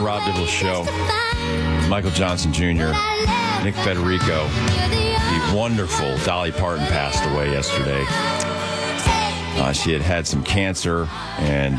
Rob Dibble Show. Michael Johnson Jr., Nick Federico, the wonderful Dolly Parton passed away yesterday. She had some cancer, and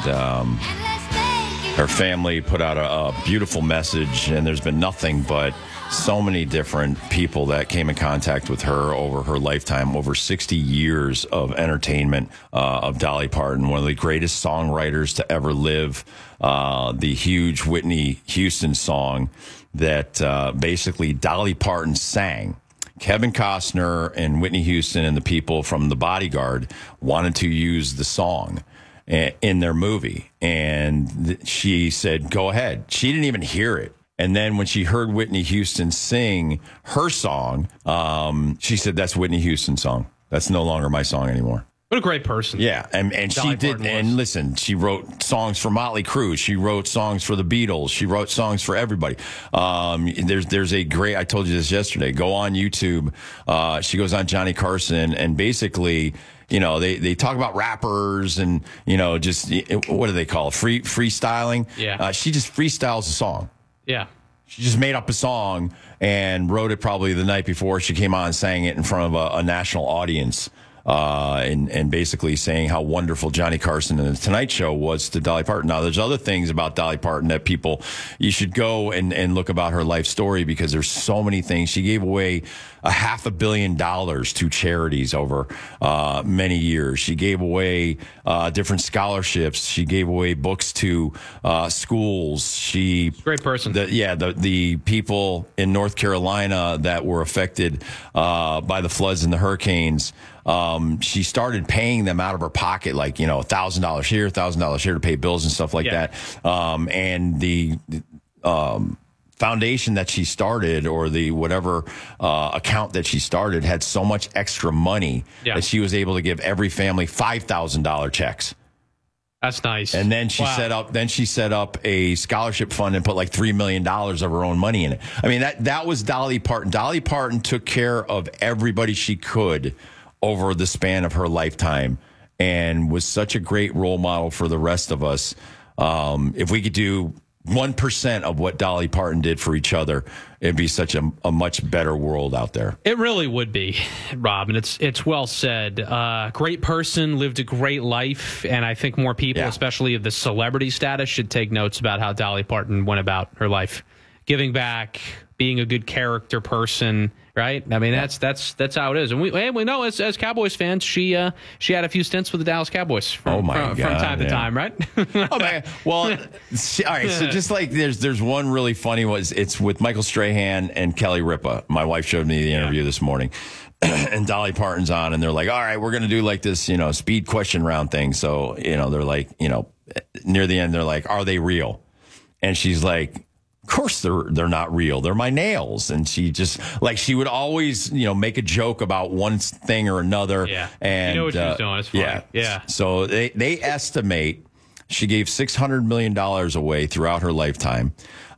her family put out a beautiful message, and there's been nothing but so many different people that came in contact with her over her lifetime, over 60 years of entertainment of Dolly Parton, one of the greatest songwriters to ever live. The huge Whitney Houston song that basically Dolly Parton sang. Kevin Costner and Whitney Houston and the people from The Bodyguard wanted to use the song in their movie. And she said, go ahead. She didn't even hear it. And then when she heard Whitney Houston sing her song, she said, that's Whitney Houston's song. That's no longer my song anymore. What a great person. Yeah, and she did. And listen, she wrote songs for Motley Crue. She wrote songs for the Beatles. She wrote songs for everybody. There's a great, I told you this yesterday, go on YouTube. She goes on Johnny Carson, and basically, you know, they talk about rappers and, you know, just, what do they call it? Freestyling? Yeah. She just freestyles a song. Yeah. She just made up a song and wrote it probably the night before she came on and sang it in front of a national audience. And basically saying how wonderful Johnny Carson and the Tonight Show was to Dolly Parton. Now, there's other things about Dolly Parton that you should go and look about her life story, because there's so many things. She gave away $500 million to charities over many years. She gave away different scholarships. She gave away books to schools. Great person. The people in North Carolina that were affected by the floods and the hurricanes, she started paying them out of her pocket, like, you know, $1,000 here, $1,000 here to pay bills and stuff like that. And the foundation that she started, or the whatever account that she started, had so much extra money that she was able to give every family $5,000 checks. That's nice. And then she set up a scholarship fund and put like $3 million of her own money in it. I mean, that was Dolly Parton. Dolly Parton took care of everybody she could over the span of her lifetime, and was such a great role model for the rest of us. If we could do 1% of what Dolly Parton did for each other, it'd be such a much better world out there. It really would be, Rob, and it's well said. Great person, lived a great life, and I think more people, especially of the celebrity status, should take notes about how Dolly Parton went about her life. Giving back, being a good character person, right? I mean, that's how it is. And we know as Cowboys fans, she had a few stints with the Dallas Cowboys from time to time, right? Oh man. Well, all right. So just like there's one really funny one. It's with Michael Strahan and Kelly Ripa. My wife showed me the interview this morning, and Dolly Parton's on, and they're like, all right, we're going to do like this, you know, speed question round thing. So, you know, they're like, you know, near the end, they're like, are they real? And she's like, of course they're not real. They're my nails. And she just, like, she would always, you know, make a joke about one thing or another. Yeah. And, you know what she's doing. It's funny. Yeah. So they estimate she gave $600 million away throughout her lifetime.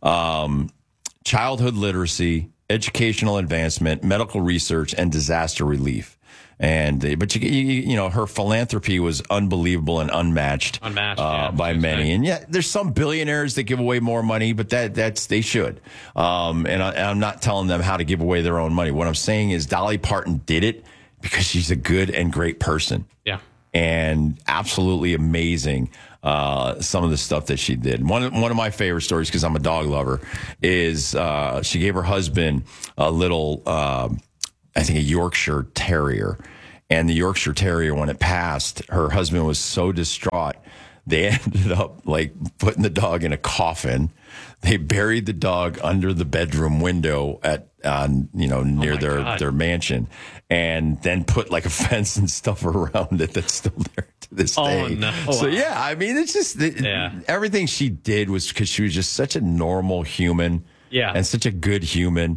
Childhood literacy, educational advancement, medical research, and disaster relief. But you know, her philanthropy was unbelievable and unmatched by many. And yeah, there's some billionaires that give away more money, but they should. And I'm not telling them how to give away their own money. What I'm saying is Dolly Parton did it because she's a good and great person. Yeah. And absolutely amazing. Some of the stuff that she did. One of my favorite stories, because I'm a dog lover, is she gave her husband a little, I think, a Yorkshire Terrier. And the Yorkshire Terrier, when it passed, her husband was so distraught, they ended up like putting the dog in a coffin. They buried the dog under the bedroom window near their mansion, and then put like a fence and stuff around it that's still there to this day. No. So yeah, I mean, it's just everything she did was because she was just such a normal human. Yeah, and such a good human.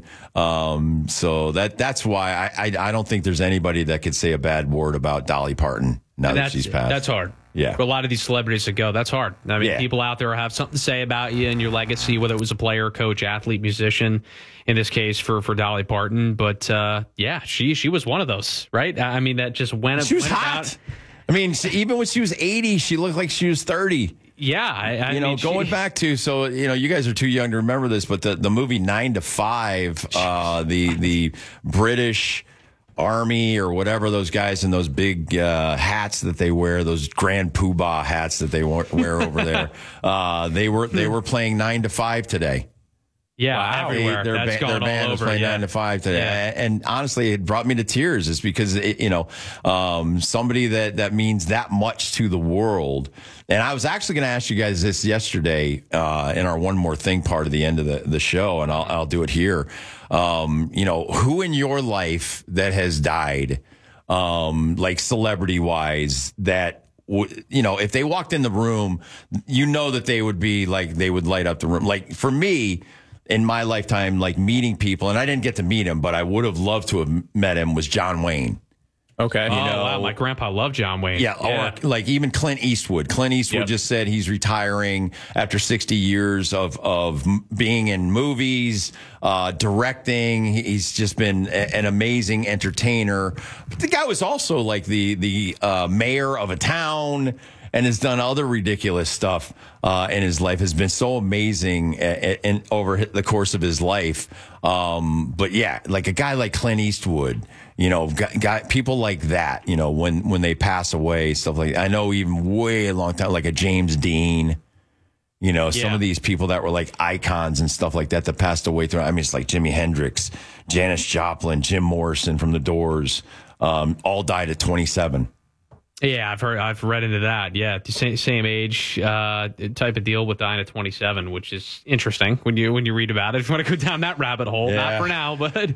So that's why I don't think there's anybody that could say a bad word about Dolly Parton now that she's passed. That's hard. Yeah, for a lot of these celebrities to go, that's hard. I mean, people out there have something to say about you and your legacy, whether it was a player, coach, athlete, musician. In this case, for Dolly Parton, but she was one of those, right? I mean, that just went. She was hot. I mean, even when she was 80, she looked like she was 30. Yeah, going back to, so you guys are too young to remember this, but the movie 9 to 5, the British Army or whatever, those guys in those big hats that they wear, those grand poobah hats that they wear over there, they were playing 9 to 5 today. Yeah, wow. Everywhere. Their band was playing 9 to 5 today. Yeah. And honestly, it brought me to tears. It's because, somebody that means that much to the world. And I was actually going to ask you guys this yesterday in our One More Thing part of the end of the show, and I'll do it here. Who in your life that has died, like celebrity-wise, that if they walked in the room, that they would be like, they would light up the room. Like for me, in my lifetime, like meeting people, and I didn't get to meet him, but I would have loved to have met him, was John Wayne. Okay. Wow. My grandpa loved John Wayne. Yeah. Or like even Clint Eastwood. Clint Eastwood just said he's retiring after 60 years of being in movies, directing. He's just been an amazing entertainer. But the guy was also like the mayor of a town, and has done other ridiculous stuff in his life. Has been so amazing over the course of his life. But yeah, like a guy like Clint Eastwood, people like that, when they pass away, stuff like that. I know even way a long time, like a James Dean, some of these people that were like icons and stuff like that passed away through. I mean, it's like Jimi Hendrix, Janis Joplin, Jim Morrison from The Doors, all died at 27. Yeah, I've read into that. Yeah, same age type of deal with dying at 27, which is interesting when you read about it. If you want to go down that rabbit hole, not for now, but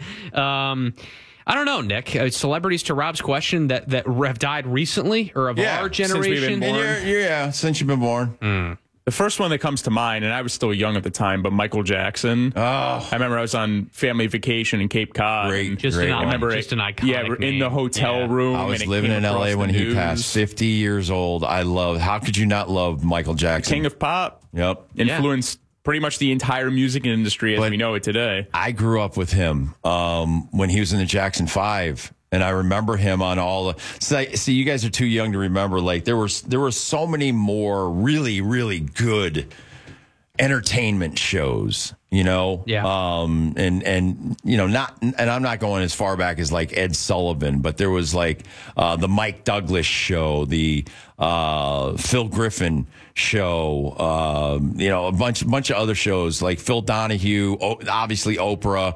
I don't know, Nick. Celebrities, to Rob's question, that have died recently or of our generation. Since we've been born. Since you've been born. The first one that comes to mind, and I was still young at the time, but Michael Jackson. Oh, I remember I was on family vacation in Cape Cod. Great. I remember just an iconic. Yeah, we're in the hotel room. I was living in LA when he passed. 50 years old. How could you not love Michael Jackson? King of pop. Yep. Influenced pretty much the entire music industry as we know it today. I grew up with him when he was in the Jackson 5. And I remember him on all the. See, you guys are too young to remember. Like there were so many more really, really good entertainment shows. Yeah. And I'm not going as far back as like Ed Sullivan, but there was like the Mike Douglas show, the Phil Griffin show, a bunch of other shows like Phil Donahue, obviously Oprah,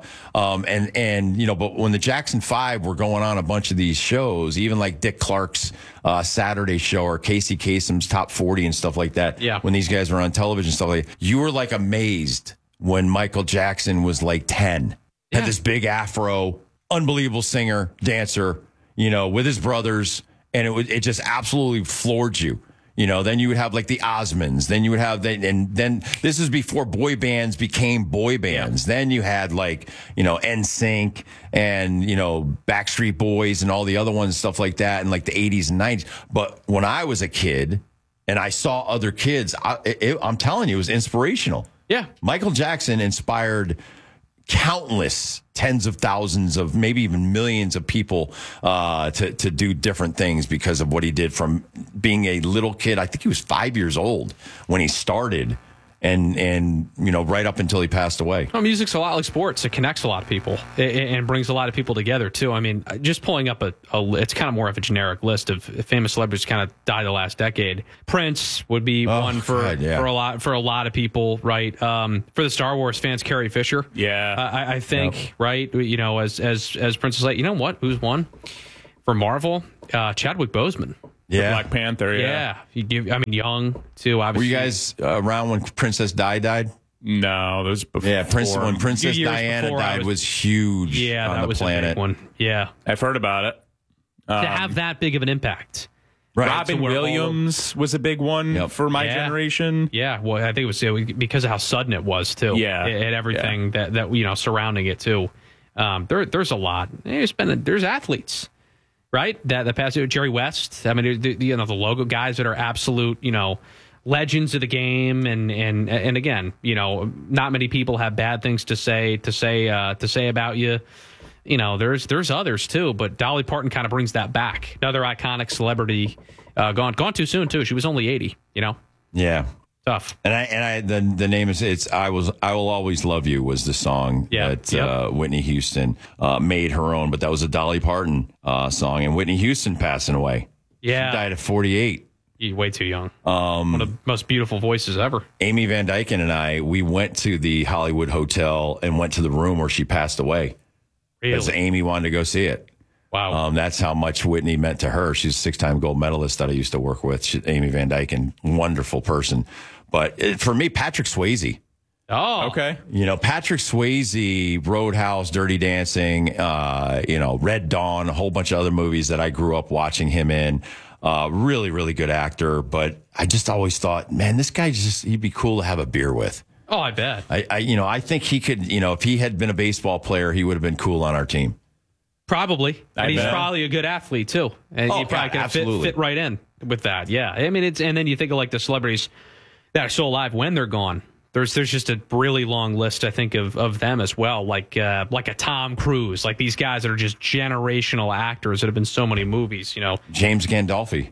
but when the Jackson 5 were going on a bunch of these shows, even like Dick Clark's Saturday show or Casey Kasem's Top 40 and stuff like that. Yeah. When these guys were on television, stuff like that, you were like amazed when Michael Jackson was like 10, had this big afro, unbelievable singer, dancer, with his brothers, and it just absolutely floored you. Then you would have like the Osmonds. Then you would have and then this is before boy bands became boy bands. Yeah. Then you had like NSYNC and Backstreet Boys and all the other ones, stuff like that, in like the 80s and 90s. But when I was a kid and I saw other kids, I'm telling you, it was inspirational. Yeah, Michael Jackson inspired countless tens of thousands of maybe even millions of people to do different things because of what he did from being a little kid. I think he was 5 years old when he started. And right up until he passed away. Well, music's a lot like sports. It connects a lot of people and brings a lot of people together, too. I mean, just pulling up it's kind of more of a generic list of famous celebrities kind of died the last decade. Prince would be one for a lot of people, right? For the Star Wars fans, Carrie Fisher. Yeah. I think, right? As Prince is like, you know what? Who's one? For Marvel, Chadwick Boseman. Yeah, Black Panther. Yeah. Young too. Obviously. Were you guys around when Princess Di died? No, that was before. Yeah, when Princess Diana died was huge. Yeah, on that the was planet. a big one. Yeah, I've heard about it. To have that big of an impact. Right. Robin Williams was a big one for my generation. Yeah, well, I think it was because of how sudden it was too. Yeah, and everything that surrounding it too. There's a lot. There's athletes. Right, that pass Jerry West. I mean, the logo guys that are absolute, legends of the game, and again, not many people have bad things to say about you. There's others too, but Dolly Parton kind of brings that back. Another iconic celebrity, gone too soon too. She was only 80. Yeah. Tough. And the name is I Will Always Love You was the song that Whitney Houston made her own, but that was a Dolly Parton song, and Whitney Houston passing away. Yeah. She died at 48. Way too young. One of the most beautiful voices ever. Amy Van Dyken and we went to the Hollywood Hotel and went to the room where she passed away. Because Amy wanted to go see it. Wow. That's how much Whitney meant to her. She's a 6-time gold medalist that I used to work with. Amy Van Dyken, wonderful person. But for me, Patrick Swayze. Oh, okay. Patrick Swayze, Roadhouse, Dirty Dancing, Red Dawn, a whole bunch of other movies that I grew up watching him in. Really, really good actor. But I just always thought, man, this guy he'd be cool to have a beer with. Oh, I bet. I think he could, if he had been a baseball player, he would have been cool on our team. Probably. And he's probably a good athlete, too. And he probably could fit right in with that. Yeah. I mean, and then you think of like the celebrities that are still alive when they're gone. There's just a really long list, I think, of them as well, like a Tom Cruise, like these guys that are just generational actors that have been in so many movies, James Gandolfini.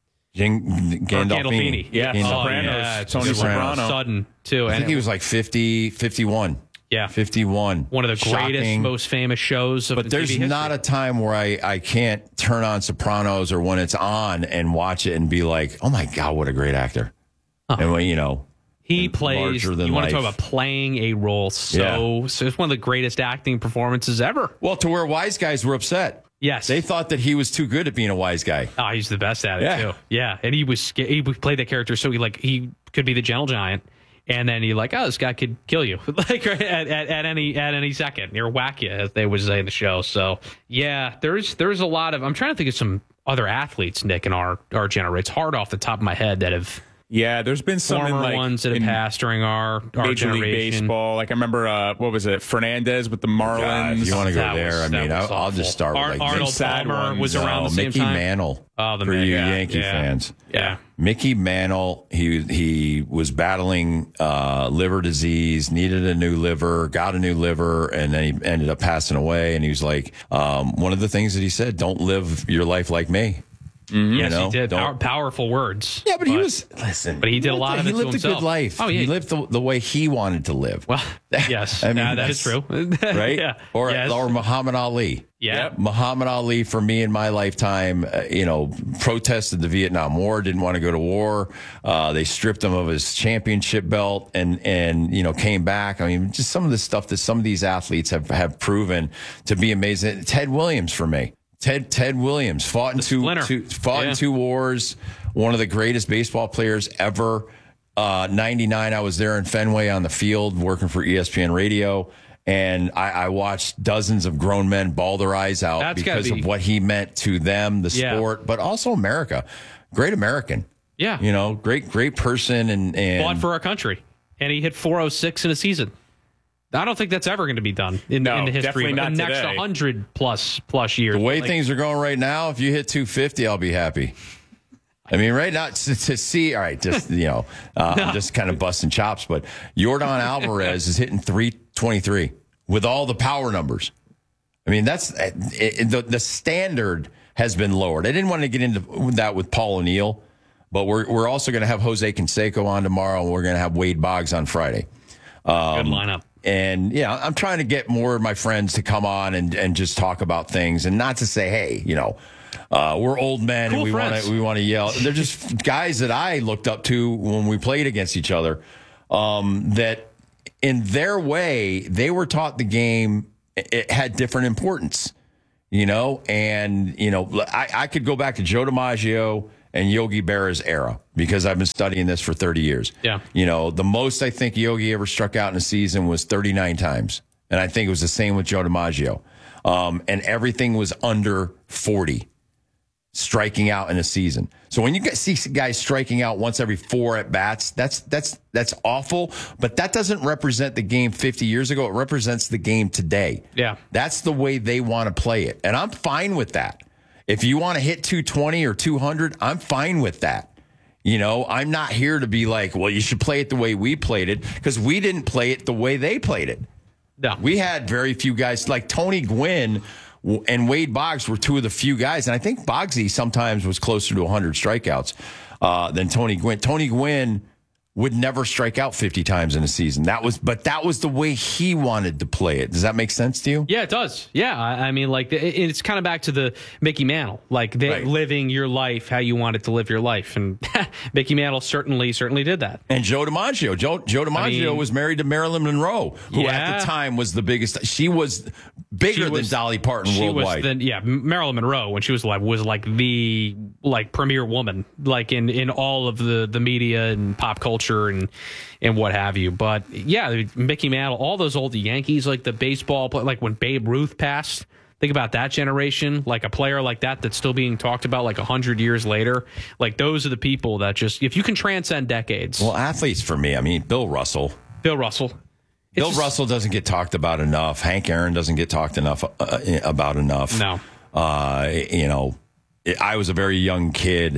Gandolfini. Yeah. Sopranos. Yeah. Tony Soprano. Sudden, too. I think he was like 50, 51. Yeah. 51. One of the greatest, most famous shows of But there's TV not a time where I can't turn on Sopranos or when it's on and watch it and be like, oh my God, what a great actor. And when, he plays, you want life. to talk about playing a role. So it's one of the greatest acting performances ever. Well, to where wise guys were upset. Yes. They thought that he was too good at being a wise guy. Oh, he's the best at it, too. Yeah. And he played that character so he could be the gentle giant. And then you're like, oh, this guy could kill you like at any second, or whack you, as they would say in the show. So yeah, there's a lot of. I'm trying to think of some other athletes, Nick, in our generation. It's hard off the top of my head that have. Yeah, there's been some former ones that have passed during our Major generation. League Baseball. Like I remember, what was it, Fernandez with the Marlins? God, if you want to go there, I'll just start with Arnold Palmer was around the same Mickey time. Mantle. Oh, for you Yankee fans. Yeah. Mickey Mantle, he was battling liver disease, needed a new liver, got a new liver, and then he ended up passing away. And he was like, one of the things that he said, don't live your life like me. Mm-hmm. Yes, he did. Powerful words. Yeah, but he did a lot of it to himself. He lived a good life. Oh, yeah. He lived the way he wanted to live. Well, yes, that is true. Right? Yeah. Or Muhammad Ali. Yeah. Muhammad Ali, for me in my lifetime, protested the Vietnam War, didn't want to go to war. They stripped him of his championship belt and came back. I mean, just some of the stuff that some of these athletes have proven to be amazing. Ted Williams for me. Ted Williams fought in two wars. One of the greatest baseball players ever. 99, I was there in Fenway on the field working for ESPN Radio, and I watched dozens of grown men bawl their eyes out because of what he meant to them, the sport, but also America. Great American. Yeah. Great person and fought for our country. And he hit 406 in a season. I don't think that's ever going to be done in the history of the next 100 plus years. The way things are going right now, if you hit 250, I'll be happy. I mean, right now to see, all right, just I'm just kind of busting chops, but Yordan Alvarez is hitting 323 with all the power numbers. I mean, that's the standard has been lowered. I didn't want to get into that with Paul O'Neill, but we're also going to have Jose Canseco on tomorrow, and we're going to have Wade Boggs on Friday. Good lineup. And I'm trying to get more of my friends to come on and just talk about things, and not to say, hey, we're old men and we want to yell. They're just guys that I looked up to when we played against each other. That in their way, they were taught the game. It had different importance, and I could go back to Joe DiMaggio and Yogi Berra's era, because I've been studying this for 30 years. Yeah. The most I think Yogi ever struck out in a season was 39 times. And I think it was the same with Joe DiMaggio. And everything was under 40 striking out in a season. So when you see guys striking out once every 4 at-bats, that's awful. But that doesn't represent the game 50 years ago. It represents the game today. Yeah. That's the way they want to play it. And I'm fine with that. If you want to hit 220 or 200, I'm fine with that. I'm not here to be like, well, you should play it the way we played it, because we didn't play it the way they played it. No. We had very few guys like Tony Gwynn and Wade Boggs were two of the few guys. And I think Boggsy sometimes was closer to 100 strikeouts than Tony Gwynn. Tony Gwynn would never strike out 50 times in a season. That was the way he wanted to play it. Does that make sense to you? Yeah, it does. Yeah, I mean, like, it's kind of back to the Mickey Mantle, like living your life how you wanted to live your life, and Mickey Mantle certainly did that. And Joe DiMaggio. Joe DiMaggio was married to Marilyn Monroe, who at the time was the biggest. She was bigger than Dolly Parton worldwide. Marilyn Monroe, when she was alive, was like the premier woman, like in all of the media and pop culture and what have you. But yeah, Mickey Mantle, all those old Yankees, like the baseball, like when Babe Ruth passed. Think about that generation, like a player like that that's still being talked about like 100 years later. Like those are the people that just, if you can transcend decades. Well, athletes for me, I mean, Bill Russell. Bill Russell doesn't get talked about enough. Hank Aaron doesn't get talked about enough. No. I was a very young kid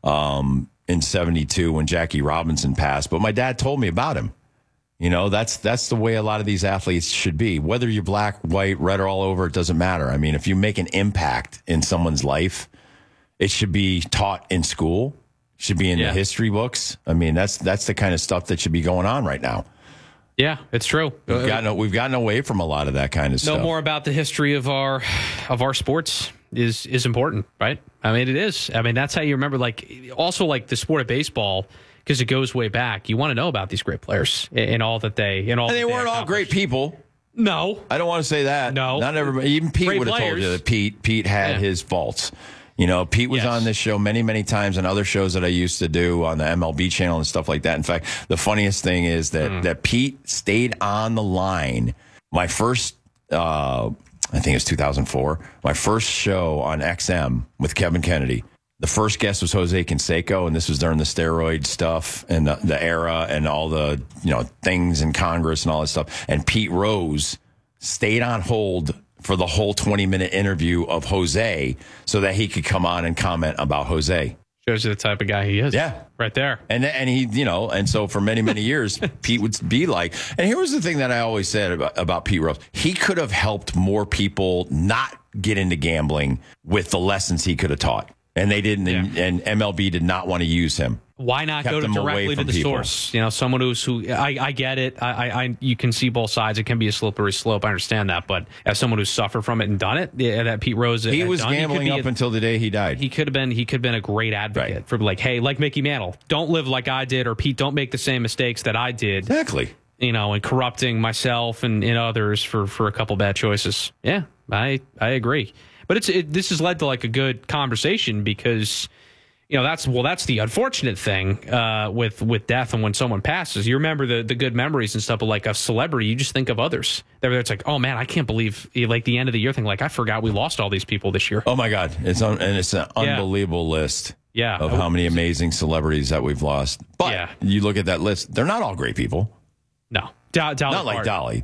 in 72 when Jackie Robinson passed, but my dad told me about him. You know, that's the way a lot of these athletes should be. Whether you're black, white, red, or all over, it doesn't matter. I mean, if you make an impact in someone's life, it should be taught in school, should be in the history books. I mean, that's the kind of stuff that should be going on right now. Yeah, it's true. We've gotten away from a lot of that kind of stuff. Know more about the history of our sports is important, right? I mean, it is. I mean, that's how you remember, like, also like the sport of baseball, because it goes way back. You want to know about these great players and all that they and they weren't all great people. No, I don't want to say that. No, not everybody. Even Pete would have told you that Pete had his faults. You know, Pete was on this show many, many times and other shows that I used to do on the MLB channel and stuff like that. In fact, the funniest thing is that Pete stayed on the line. My first, I think it was 2004, my first show on XM with Kevin Kennedy. The first guest was Jose Canseco, and this was during the steroid stuff and the era and all the things in Congress and all that stuff. And Pete Rose stayed on hold for the whole 20-minute interview of Jose so that he could come on and comment about Jose. Shows you the type of guy he is. Yeah. Right there. And he, and so for many, many years, Pete would be like, and here was the thing that I always said about Pete Rose. He could have helped more people not get into gambling with the lessons he could have taught. And they didn't, and MLB did not want to use him. Why not go directly to the source? You know, someone who I get it. I you can see both sides. It can be a slippery slope. I understand that. But as someone who's suffered from it and done it, that Pete Rose, he was gambling up until the day he died. He could have been a great advocate for like Mickey Mantle. Don't live like I did, or Pete, don't make the same mistakes that I did. Exactly. And corrupting myself and others for a couple bad choices. Yeah, I agree. But this has led to like a good conversation because, that's the unfortunate thing with death and when someone passes. You remember the good memories and stuff, but like a celebrity, you just think of others. It's like, oh man, I can't believe like the end of the year thing. Like I forgot we lost all these people this year. Oh my God, it's an unbelievable list. Yeah, of how many amazing celebrities that we've lost. But you look at that list; they're not all great people. No, not like Dolly.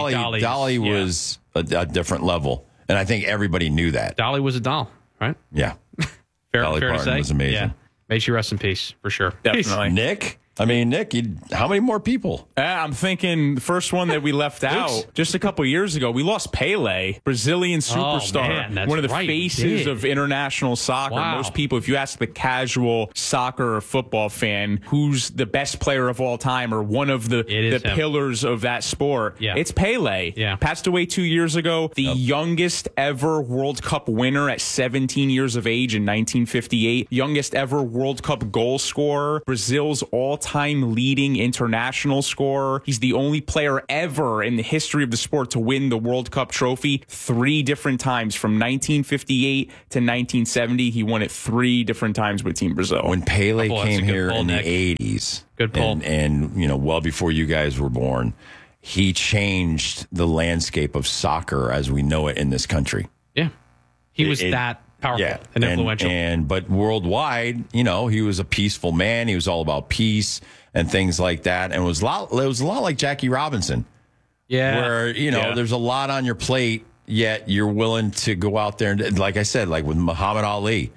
Dolly was a different level. And I think everybody knew that. Dolly was a doll, right? Yeah. Fair to say. Was amazing. Yeah. May she rest in peace, for sure. Definitely. Nick? I mean, Nick, how many more people? I'm thinking the first one that we left out just a couple years ago, we lost Pele, Brazilian superstar, one of the faces of international soccer. Wow. Most people, if you ask the casual soccer or football fan, who's the best player of all time or one of the pillars of that sport, it's Pele. Yeah. Passed away 2 years ago, the youngest ever World Cup winner at 17 years of age in 1958, youngest ever World Cup goal scorer, Brazil's all-time leading international scorer. He's the only player ever in the history of the sport to win the World Cup trophy 3 different times. From 1958 to 1970, he won it 3 different times with Team Brazil. When Pele came here in the 80s, good pull. And well before you guys were born, he changed the landscape of soccer as we know it in this country. Yeah. He was that powerful and influential. But worldwide, he was a peaceful man. He was all about peace and things like that. And it was a lot like Jackie Robinson. Yeah. Where, there's a lot on your plate, yet you're willing to go out there and, like I said, like with Muhammad Ali,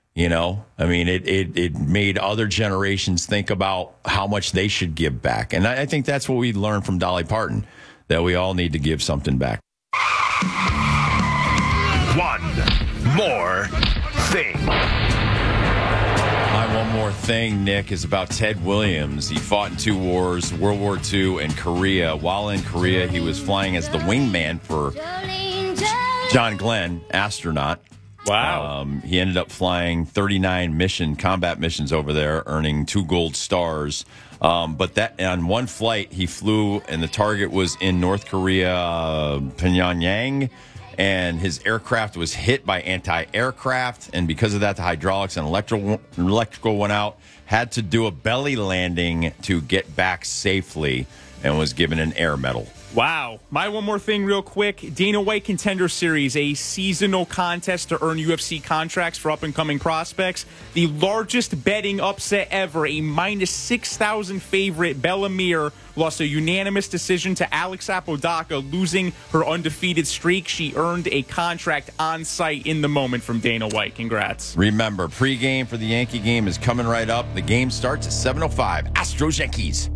I mean, it made other generations think about how much they should give back. And I think that's what we learned from Dolly Parton, that we all need to give something back. One more thing. My one more thing, Nick, is about Ted Williams. He fought in 2 wars, World War II and Korea. While in Korea, he was flying as the wingman for John Glenn, astronaut. Wow. He ended up flying 39 combat missions over there, earning 2 gold stars. But that on one flight, he flew, and the target was in North Korea, Pyongyang, and his aircraft was hit by anti-aircraft, and because of that, the hydraulics and electrical went out. Had to do a belly landing to get back safely, and was given an air medal. Wow. My one more thing real quick. Dana White Contender Series, a seasonal contest to earn UFC contracts for up-and-coming prospects. The largest betting upset ever, a minus 6,000 favorite, Bellamere, lost a unanimous decision to Alex Apodaca, losing her undefeated streak. She earned a contract on site in the moment from Dana White. Congrats. Remember, pregame for the Yankee game is coming right up. The game starts at 7:05. Astros Yankees.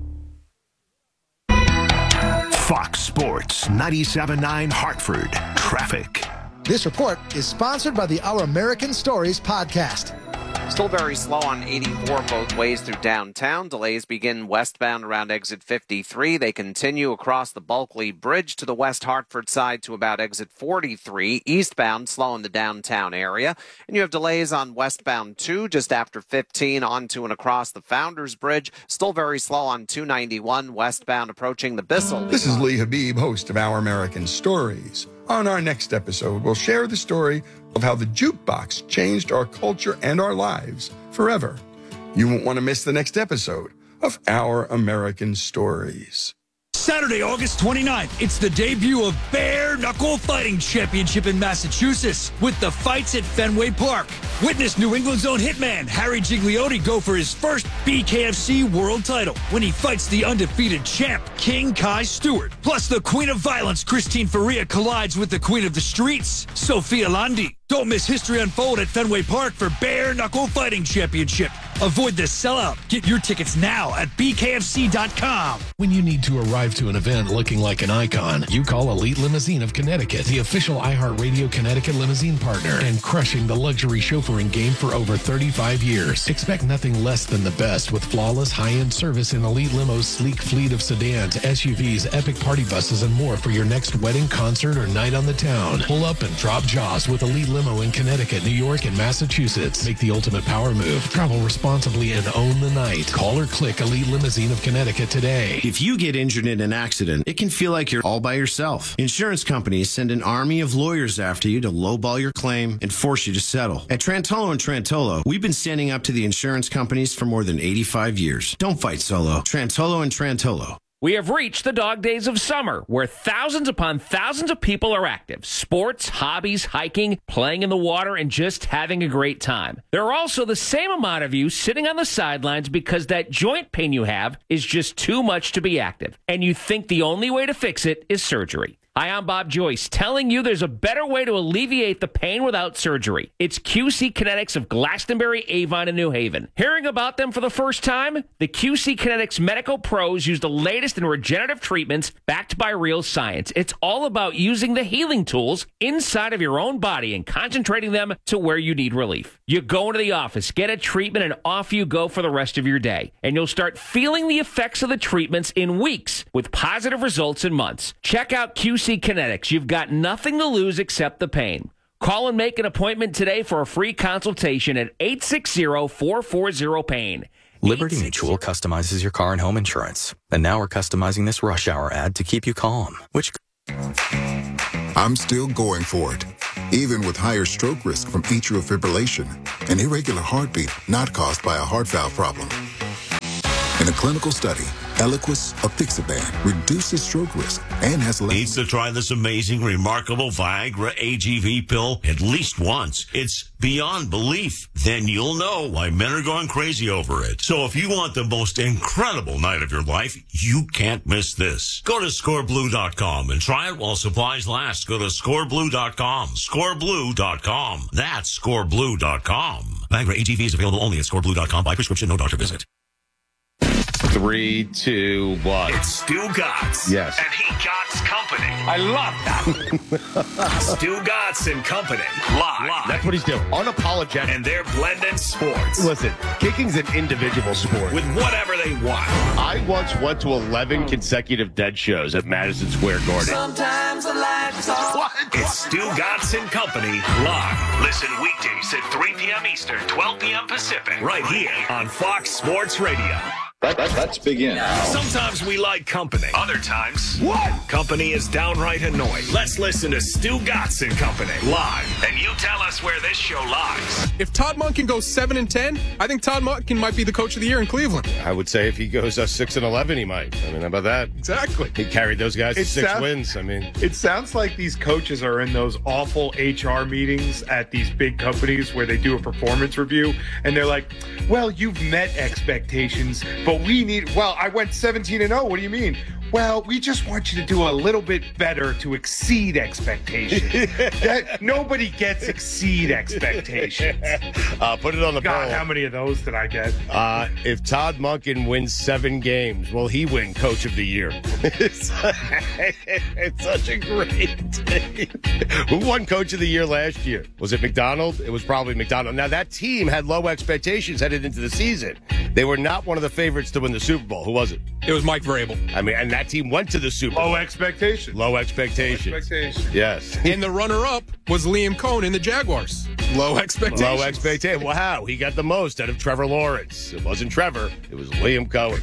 Fox Sports 97.9 Hartford Traffic. This report is sponsored by the Our American Stories podcast. Still very slow on 84 both ways through downtown. Delays begin westbound around exit 53. They continue across the Bulkley Bridge to the West Hartford side to about exit 43. Eastbound slow in the downtown area. And you have delays on westbound 2 just after 15 onto and across the Founders Bridge. Still very slow on 291 westbound approaching the Bissell. This is Lee Habib, host of Our American Stories. On our next episode, we'll share the story of how the jukebox changed our culture and our lives forever. You won't want to miss the next episode of Our American Stories. Saturday, August 29th, it's the debut of Bare Knuckle Fighting Championship in Massachusetts with the fights at Fenway Park. Witness New England's own hitman Harry Gigliotti go for his first BKFC world title when he fights the undefeated champ King Kai Stewart. Plus, the Queen of Violence Christine Faria collides with the Queen of the Streets, Sophia Landi. Don't miss history unfold at Fenway Park for Bare Knuckle Fighting Championship. Avoid the sellout. Get your tickets now at bkfc.com. When you need to arrive to an event looking like an icon, you call Elite Limousine of Connecticut, the official iHeartRadio Connecticut limousine partner, and crushing the luxury chauffeuring game for over 35 years. Expect nothing less than the best with flawless high-end service in Elite Limo's sleek fleet of sedans, SUVs, epic party buses, and more for your next wedding, concert, or night on the town. Pull up and drop jaws with Elite Limo in Connecticut, New York, and Massachusetts. Make the ultimate power move. Travel responsibly and own the night. Call or click Elite Limousine of Connecticut today. If you get injured in an accident, it can feel like you're all by yourself. Insurance companies send an army of lawyers after you to lowball your claim and force you to settle. At Trantolo & Trantolo, we've been standing up to the insurance companies for more than 85 years. Don't fight solo. Trantolo & Trantolo. We have reached the dog days of summer, where thousands upon thousands of people are active. Sports, hobbies, hiking, playing in the water, and just having a great time. There are also the same amount of you sitting on the sidelines because that joint pain you have is just too much to be active, and you think the only way to fix it is surgery. Hi, I'm Bob Joyce, telling you there's a better way to alleviate the pain without surgery. It's QC Kinetics of Glastonbury, Avon, and New Haven. Hearing about them for the first time? The QC Kinetics medical pros use the latest in regenerative treatments backed by real science. It's all about using the healing tools inside of your own body and concentrating them to where you need relief. You go into the office, get a treatment, and off you go for the rest of your day. And you'll start feeling the effects of the treatments in weeks with positive results in months. Check out QC Kinetics. You've got nothing to lose except the pain. Call and make an appointment today for a free consultation at 860-440-PAIN. Liberty Mutual customizes your car and home insurance. And now we're customizing this rush hour ad to keep you calm, which... I'm still going for it, even with higher stroke risk from atrial fibrillation, an irregular heartbeat not caused by a heart valve problem. In a clinical study, Eliquis apixaban reduces stroke risk and has less... Needs to try this amazing, remarkable Viagra AGV pill at least once. It's beyond belief. Then you'll know why men are going crazy over it. So if you want the most incredible night of your life, you can't miss this. Go to scoreblue.com and try it while supplies last. Go to scoreblue.com. Scoreblue.com. That's scoreblue.com. Viagra AGV is available only at scoreblue.com by prescription, no doctor visit. 3, 2, 1. It's Stu Gotts. Yes. And he Gotts Company. I love that. Stu Gotts and Company. Live. That's what he's doing. Unapologetic. And they're blending sports. Listen, kicking's an individual sport. With whatever they want. I once went to 11 consecutive Dead shows at Madison Square Garden. Sometimes the lights off. What? It's Stu Gotts and Company. Live. Listen weekdays at 3 p.m. Eastern, 12 p.m. Pacific. Right here on Fox Sports Radio. Let's begin. Sometimes we like company. Other times, company is downright annoying. Let's listen to Stu Gotts and Company live, and you tell us where this show lies. If Todd Monken goes 7-10, I think Todd Monken might be the coach of the year in Cleveland. I would say if he goes 6-11, he might. I mean, how about that? Exactly. He carried those guys to 6 wins. I mean, it sounds like these coaches are in those awful HR meetings at these big companies where they do a performance review, and they're like, well, you've met expectations, but we need, I went 17-0. What do you mean? Well, we just want you to do a little bit better to exceed expectations. Nobody gets exceed expectations. Put it on the God, poll. how many of those did I get? If Todd Monken wins 7 games, will he win Coach of the Year? It's such a great day. Who won Coach of the Year last year? Was it McDonald? It was probably McDonald. Now, that team had low expectations headed into the season. They were not one of the favorites to win the Super Bowl. Who was it? It was Mike Vrabel. I mean, and that team went to the Super Bowl. Low expectations. Low expectations. Yes. And the runner-up was Liam Cohn in the Jaguars. Low expectations. Low expectations. Wow, he got the most out of Trevor Lawrence. It wasn't Trevor. It was Liam Cohen.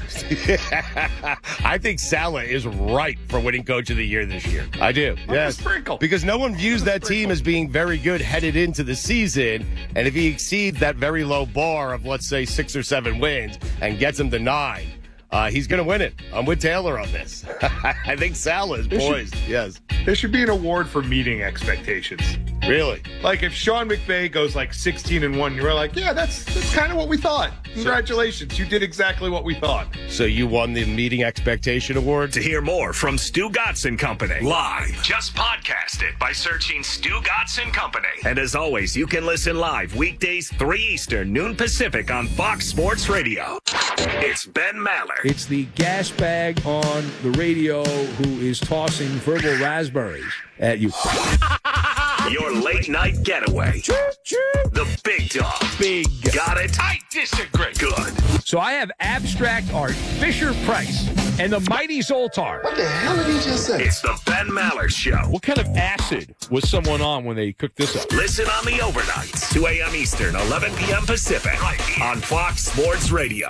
I think Saleh is right for winning Coach of the Year this year. I do. Yes. Sprinkle. Because no one views that team as being very good headed into the season. And if he exceeds that very low bar of, let's say, 6 or 7 wins and gets them to 9, he's going to win it. I'm with Taylor on this. I think Saleh is poised. Yes. There should be an award for meeting expectations. Really? Like if Sean McVay goes 16-1, you're like, yeah, that's kind of what we thought. Congratulations. You did exactly what we thought. So you won the meeting expectation award? To hear more from Stu Gotts and Company live, just podcast it by searching Stu Gotts and Company. And as always, you can listen live weekdays 3 Eastern, noon Pacific on Fox Sports Radio. It's Ben Maller. It's the gas bag on the radio who is tossing verbal raspberries at you. Your late night getaway. The big dog. Big. Got it? I disagree. Good. So I have abstract art, Fisher Price, and the mighty Zoltar. What the hell did he just say? It's the Ben Maller Show. What kind of acid was someone on when they cooked this up? Listen on the overnights, 2 a.m. Eastern, 11 p.m. Pacific, right here on Fox Sports Radio.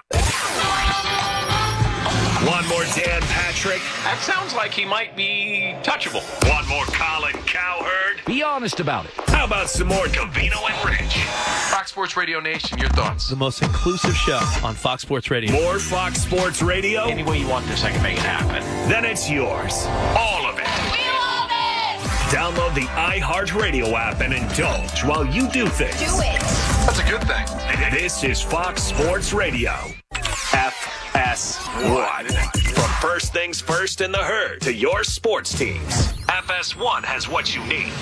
One more Dan Patrick. That sounds like he might be touchable. One more Colin Cowherd. Be honest about it. How about some more Covino and Rich? Fox Sports Radio Nation, your thoughts? The most inclusive show on Fox Sports Radio. More Fox Sports Radio? Any way you want this, I can make it happen. Then it's yours. All of it. We love it! Download the iHeartRadio app and indulge while you do things. Do it. That's a good thing. This is Fox Sports Radio. FS1. From first things first in the herd to your sports teams. FS1 has what you need.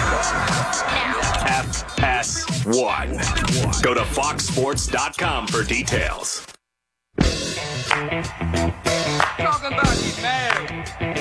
FS1. Go to foxsports.com for details. Talking about you, man.